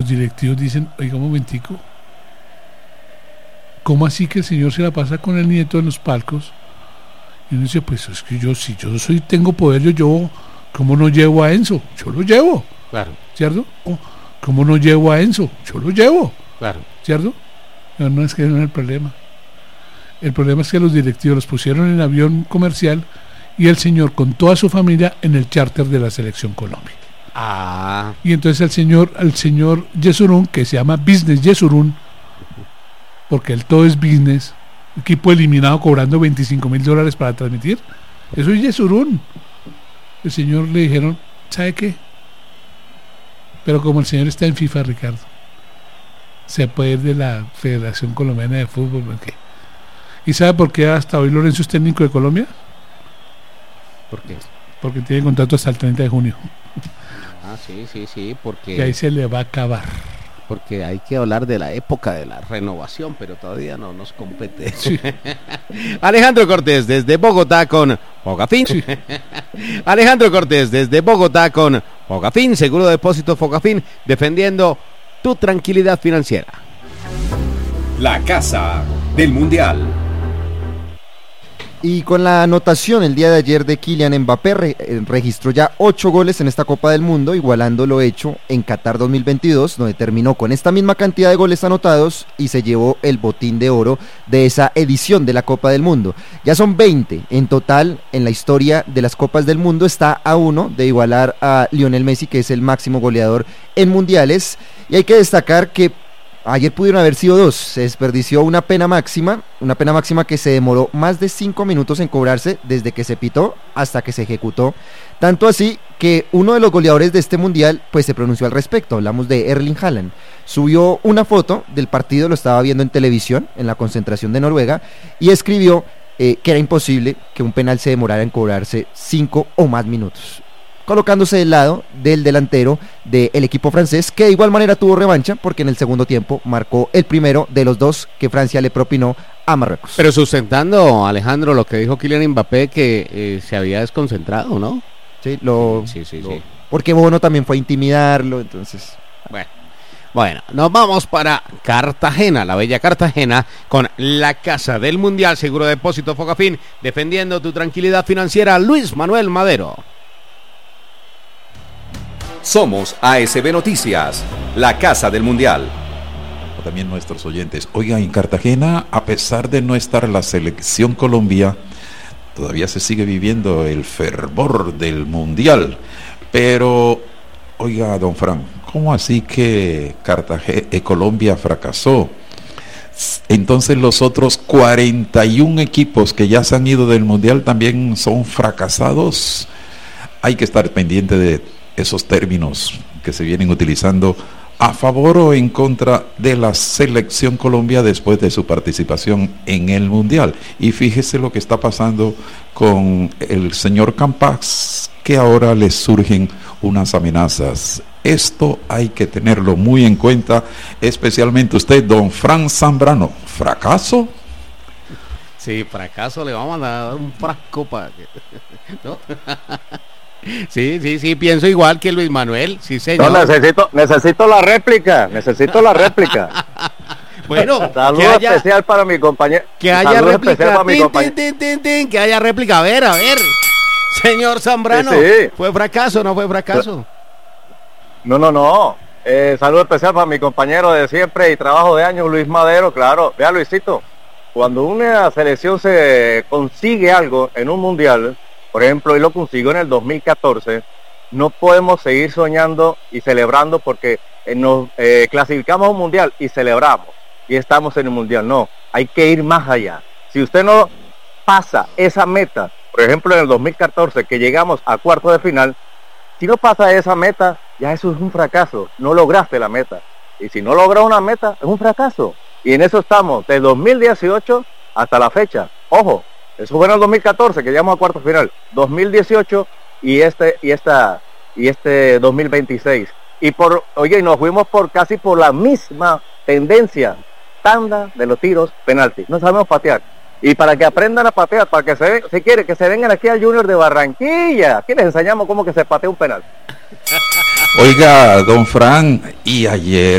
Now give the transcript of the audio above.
directivos dicen, oiga un momentico, ¿cómo así que el señor se la pasa con el nieto en los palcos? Y uno dice, pues es que si yo tengo poder, yo llevo, ¿cómo no llevo a Enzo? Yo lo llevo, claro, ¿cierto? ¿Cómo no llevo a Enzo? Yo lo llevo, claro, ¿cierto? No es que no es el problema. El problema es que los directivos los pusieron en avión comercial y el señor con toda su familia en el charter de la Selección Colombia. Y entonces el señor Yesurún, que se llama Business Yesurún, porque el todo es business, equipo eliminado cobrando $25,000 para transmitir, eso es Yesurún. El señor le dijeron, ¿sabe qué? Pero como el señor está en FIFA, Ricardo, se puede ir de la Federación Colombiana de Fútbol, ¿qué? ¿Y sabe por qué hasta hoy Lorenzo es técnico de Colombia? ¿Por qué? Porque tiene contrato hasta el 30 de junio. Sí, porque... Y ahí se le va a acabar. Porque hay que hablar de la época de la renovación, pero todavía no nos compete. Sí. Alejandro Cortés desde Bogotá con Fogafín. Sí. Alejandro Cortés desde Bogotá con Fogafín, Seguro de Depósito Fogafín, defendiendo tu tranquilidad financiera. La Casa del Mundial. Y con la anotación el día de ayer de Kylian Mbappé, registró ya 8 goles en esta Copa del Mundo, igualando lo hecho en Qatar 2022, donde terminó con esta misma cantidad de goles anotados y se llevó el botín de oro de esa edición de la Copa del Mundo. Ya son 20 en total en la historia de las Copas del Mundo, está a 1 de igualar a Lionel Messi, que es el máximo goleador en mundiales, y hay que destacar que ayer pudieron haber sido 2, se desperdició una pena máxima que se demoró más de 5 minutos en cobrarse desde que se pitó hasta que se ejecutó, tanto así que uno de los goleadores de este mundial pues se pronunció al respecto. Hablamos de Erling Haaland, subió una foto del partido, lo estaba viendo en televisión en la concentración de Noruega y escribió que era imposible que un penal se demorara en cobrarse 5 o más minutos, colocándose del lado del delantero del equipo francés, que de igual manera tuvo revancha porque en el segundo tiempo marcó el primero de los 2 que Francia le propinó a Marruecos. Pero sustentando, Alejandro, lo que dijo Kylian Mbappé, que se había desconcentrado, ¿no? Sí, sí. Porque Bono también fue a intimidarlo, entonces... Bueno, nos vamos para Cartagena, la bella Cartagena, con la Casa del Mundial, Seguro de Depósito Fogafín, defendiendo tu tranquilidad financiera, Luis Manuel Madero. Somos ASB Noticias, la Casa del Mundial. También nuestros oyentes. Oiga, en Cartagena, a pesar de no estar la Selección Colombia, todavía se sigue viviendo el fervor del Mundial. Pero, oiga, don Fran, ¿cómo así que Colombia fracasó? Entonces los otros 41 equipos que ya se han ido del Mundial también son fracasados. Hay que estar pendiente de esos términos que se vienen utilizando a favor o en contra de la Selección Colombia después de su participación en el Mundial. Y fíjese lo que está pasando con el señor Campas, que ahora le surgen unas amenazas. Esto hay que tenerlo muy en cuenta, especialmente usted, don Fran Zambrano. ¿Fracaso? Sí, fracaso, le vamos a dar un frasco para que... ¿no? Sí, pienso igual que Luis Manuel, sí señor. No, necesito la réplica. Bueno, saludo especial para mi compañero. Que haya réplica, que haya réplica, a ver. Señor Zambrano, sí. ¿Fue fracaso o no fue fracaso? No. Saludo especial para mi compañero de siempre y trabajo de años, Luis Madero. Claro, vea Luisito, cuando una selección se consigue algo en un mundial, por ejemplo, y lo consiguió en el 2014, no podemos seguir soñando y celebrando porque nos clasificamos a un mundial y celebramos y estamos en el mundial. No, hay que ir más allá. Si usted no pasa esa meta, por ejemplo en el 2014 que llegamos a cuartos de final, si no pasa esa meta, ya eso es un fracaso, no lograste la meta. Y si no logra una meta, es un fracaso. Y en eso estamos, de 2018 hasta la fecha. Ojo, eso fue en el 2014, que llegamos a cuartos de final. 2018 y este 2026. Y nos fuimos casi por la misma tendencia. Tanda de los tiros, penalti. No sabemos patear. Y para que aprendan a patear, para que si quiere que se vengan aquí al Junior de Barranquilla, aquí les enseñamos cómo que se patea un penal. Oiga, don Fran, y ayer